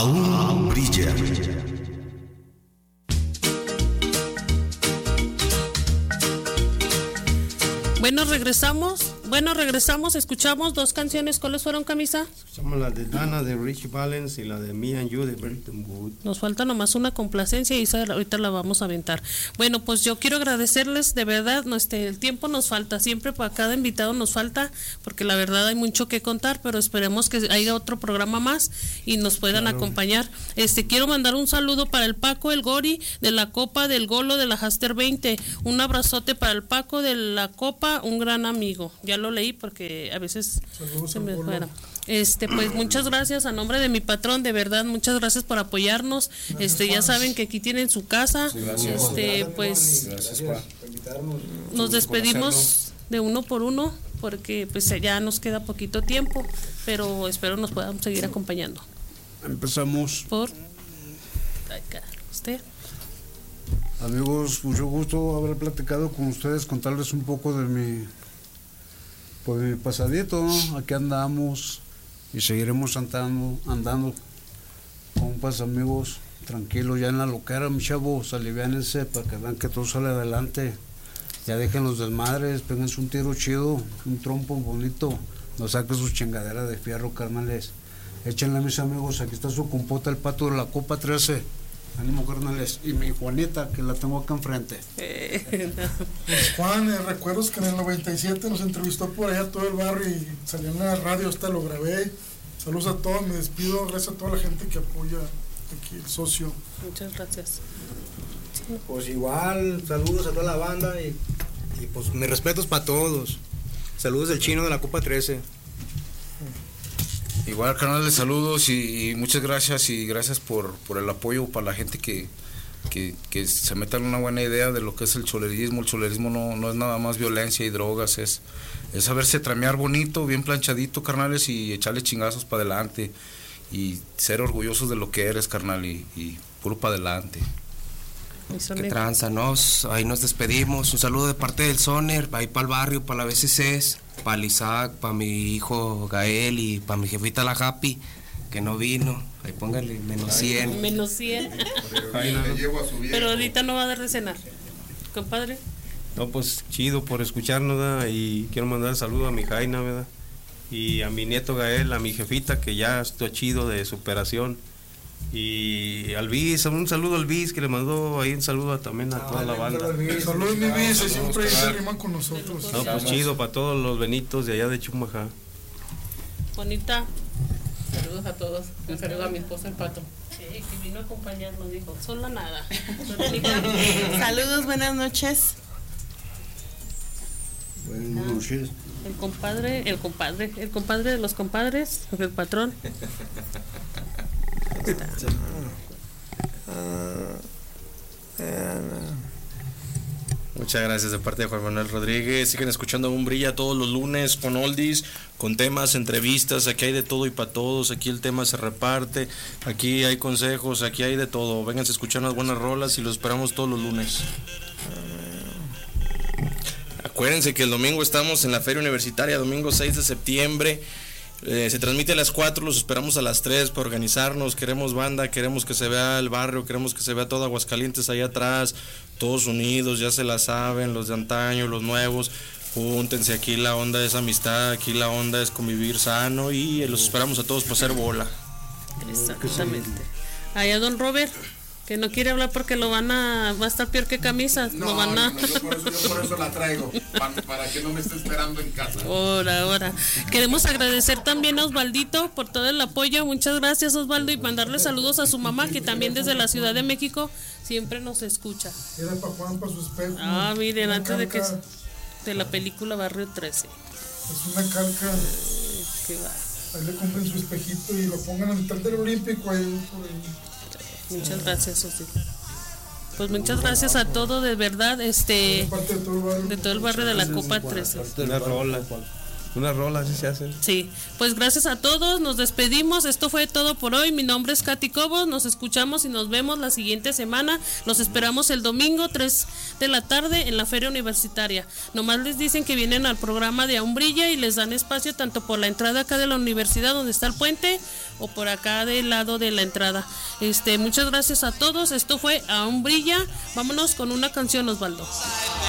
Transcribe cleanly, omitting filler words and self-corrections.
Aún brilla. Regresamos, escuchamos dos canciones. ¿Cuáles fueron, Camisa? Escuchamos la de Dana de Richie Valens y la de Me and You de Brenton Wood. Nos falta nomás una complacencia y esa ahorita la vamos a aventar. Bueno, pues yo quiero agradecerles, de verdad, el tiempo nos falta, siempre para cada invitado nos falta, porque la verdad hay mucho que contar, pero esperemos que haya otro programa más y nos puedan acompañar. Quiero mandar un saludo para el Paco, el Gori, de la Copa del Golo de la Haster 20. Un abrazote para el Paco de la Copa, un gran amigo. Ya lo leí porque a veces saludos se me fuera. Pues muchas gracias a nombre de mi patrón, de verdad, muchas gracias por apoyarnos. Ya saben que aquí tienen su casa. Sí, gracias. Pues gracias por invitarnos. Nos despedimos de uno por uno porque pues ya nos queda poquito tiempo, pero espero nos puedan seguir acompañando. Empezamos por usted. Amigos, mucho gusto haber platicado con ustedes, contarles un poco de mi pasadito, ¿no? Aquí andamos y seguiremos andando compas, amigos, tranquilos, ya en la loquera, mis chavos, aliviánense para que vean que todo sale adelante, ya dejen los desmadres, péguense un tiro chido, un trompo bonito, no saquen sus chingaderas de fierro, carnales, échenle a mis amigos, aquí está su compota, el Pato de la Copa 13, ánimo, carnales, y mi Juanita, que la tengo acá enfrente. Pues Juan, recuerdos que en el 97 nos entrevistó por allá todo el barrio y salió en la radio, hasta lo grabé. Saludos a todos, me despido, gracias a toda la gente que apoya aquí, el socio. Muchas gracias. Pues igual, saludos a toda la banda y pues mis respetos para todos. Saludos del Chino de la Copa 13. Igual, canales, saludos y muchas gracias y gracias por el apoyo para la gente que se meta en una buena idea de lo que es el cholerismo. El cholerismo no es nada más violencia y drogas, es saberse tramear bonito, bien planchadito, carnales, y echarle chingazos para adelante y ser orgullosos de lo que eres, carnal, y puro para adelante. Qué tranza, ahí nos despedimos. Un saludo de parte del Soner, ahí para el barrio, para la BCCs, para el Isaac, para mi hijo Gael y para mi jefita la Happy, que no vino. Ahí póngale -100. -100. Pero ahorita no va a dar de cenar, compadre. No, pues chido por escucharnos, ¿verdad? Y quiero mandar un saludo a mi Jaina, ¿verdad? Y a mi nieto Gael, a mi jefita, que ya está chido de superación. Y al Bis, un saludo al Bis, que le mandó ahí un saludo también a toda la banda. Saludos, mi Bis, siempre se riman con nosotros. No, pues chido para todos los benitos de allá de Chumajá. Bonita. Saludos a todos. Un saludo a mi esposo, el Pato. Que vino a acompañarnos, dijo, solo nada. Saludos, buenas noches. Buenas noches. El compadre de los compadres, el patrón. Muchas gracias de parte de Juan Manuel Rodríguez. Siguen escuchando Aún Brilla todos los lunes con oldies, con temas, entrevistas. Aquí hay de todo y para todos. Aquí el tema se reparte. Aquí hay consejos. Aquí hay de todo. Vénganse a escuchar unas buenas rolas y los esperamos todos los lunes. Acuérdense que el domingo estamos en la Feria Universitaria, domingo 6 de septiembre. Se transmite a las 4, los esperamos a las 3 para organizarnos. Queremos banda, queremos que se vea el barrio, queremos que se vea todo Aguascalientes allá atrás, todos unidos, ya se la saben, los de antaño, los nuevos. Júntense, aquí la onda es amistad, aquí la onda es convivir sano y los esperamos a todos para hacer bola. Exactamente. Allá don Robert, que no quiere hablar porque va a estar peor que camisas. Yo por eso la traigo, para que no me esté esperando en casa. Ahora. Queremos agradecer también a Osvaldito por todo el apoyo. Muchas gracias, Osvaldo, y mandarle saludos a su mamá, que también desde la Ciudad de México siempre nos escucha. Era para Juan, para su espejo. Miren, antes de que de la película Barrio 13. Es una calca. Qué va. Ahí le compren su espejito y lo pongan al altar del Olímpico ahí por ahí. Muchas gracias, Osvaldo. Pues muchas gracias a todos, de verdad, de todo el barrio de la Copa 13. Una rola así se hace. Sí, pues gracias a todos, nos despedimos, esto fue todo por hoy, mi nombre es Katy Cobos, nos escuchamos y nos vemos la siguiente semana, los esperamos el domingo 3 de la tarde en la Feria Universitaria. Nomás les dicen que vienen al programa de Aún Brilla y les dan espacio tanto por la entrada acá de la universidad donde está el puente o por acá del lado de la entrada. Muchas gracias a todos, esto fue Aún Brilla, vámonos con una canción, Osvaldo.